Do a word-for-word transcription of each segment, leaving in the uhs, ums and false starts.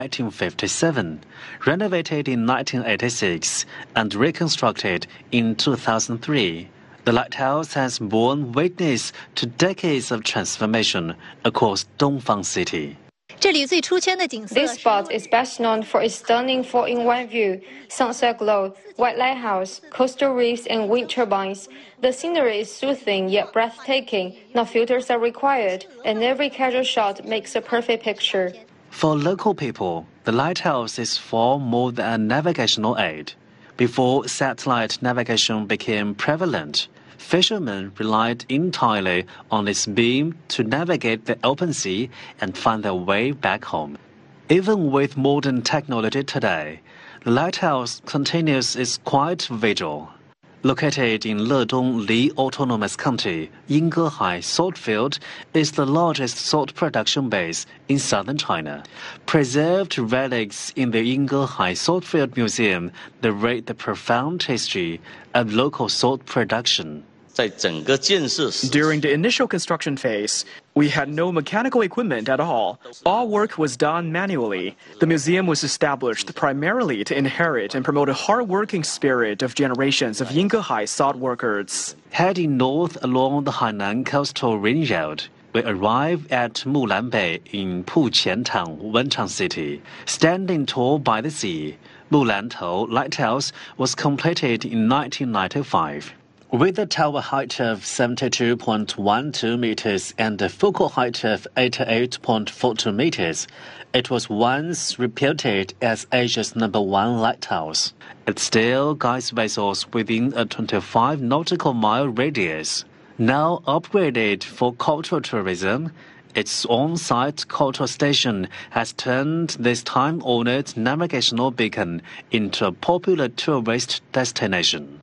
nineteen fifty-seven, renovated in nineteen eighty-six, and reconstructed in two thousand three. The lighthouse has borne witness to decades of transformation across Dongfang City. This spot is best known for its stunning four-in-one view, sunset glow, white lighthouse, coastal reefs, and wind turbines. The scenery is soothing yet breathtaking. No filters are required, and every casual shot makes a perfect picture. For local people, the lighthouse is far more than a navigational aid. Before satellite navigation became prevalent, fishermen relied entirely on its beam to navigate the open sea and find their way back home. Even with modern technology today, the lighthouse continues its quiet vigil. Located in Ledong Li Autonomous County, Yinggehai Salt Field is the largest salt production base in southern China. Preserved relics in the Yinggehai Salt Field Museum narrate the profound history of local salt production. During the initial construction phase, we had no mechanical equipment at all. All work was done manually. The museum was established primarily to inherit and promote a hard-working spirit of generations of Yinggehai salt workers. Heading north along the Hainan Coastal Ring Road, we arrive at Mulan Bay in Puqiantang, Wenchang City. Standing tall by the sea, Mulantou Lighthouse was completed in nineteen ninety-five. With a tower height of seventy-two point one two meters and a focal height of eighty-eight point four two meters, it was once reputed as Asia's number one lighthouse. It still guides vessels within a twenty-five nautical mile radius. Now upgraded for cultural tourism, its on-site cultural station has turned this time-honored navigational beacon into a popular tourist destination.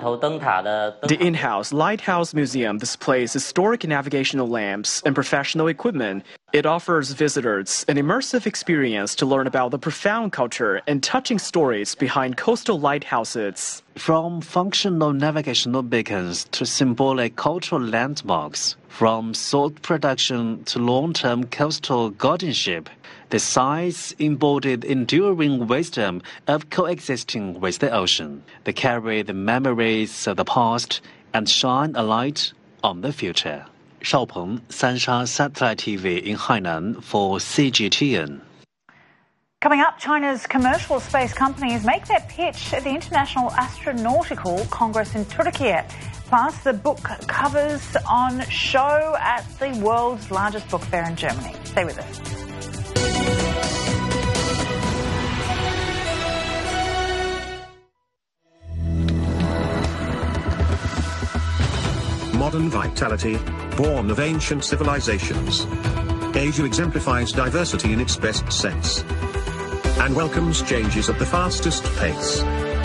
The in-house Lighthouse Museum displays historic navigational lamps and professional equipment. It offers visitors an immersive experience to learn about the profound culture and touching stories behind coastal lighthouses. From functional navigational beacons to symbolic cultural landmarks, from salt production to long-term coastal guardianship, the sites embodied enduring wisdom of coexisting with the ocean. They carry the memories of the past and shine a light on the future. Shao Peng, Sansha Satellite T V in Hainan for C G T N. Coming up, China's commercial space companies make their pitch at the International Astronautical Congress in Turkey. Plus, the book covers on show at the world's largest book fair in Germany. Stay with us. Modern vitality, born of ancient civilizations. Asia exemplifies diversity in its best sense and welcomes changes at the fastest pace.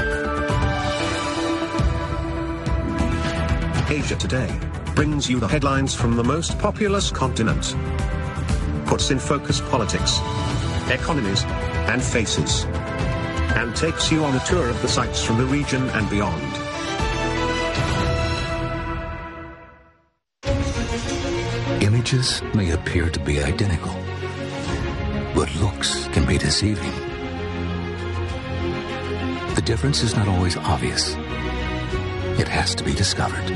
Asia Today brings you the headlines from the most populous continent, puts in focus politics, economies, and faces, and takes you on a tour of the sights from the region and beyond. Images may appear to be identical, but looks can be deceiving. The difference is not always obvious. It has to be discovered.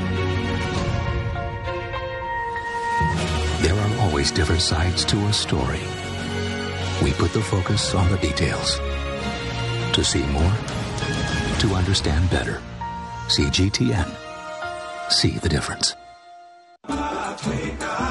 There are always different sides to a story. We put the focus on the details. To see more, to understand better. C G T N. See the difference. Africa.